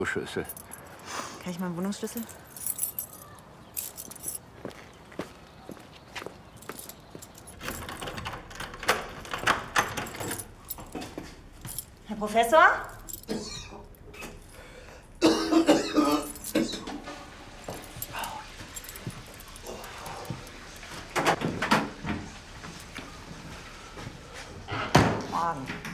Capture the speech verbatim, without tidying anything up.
Schlüssel. Kann ich meinen Wohnungsschlüssel? Herr Professor? Morgen.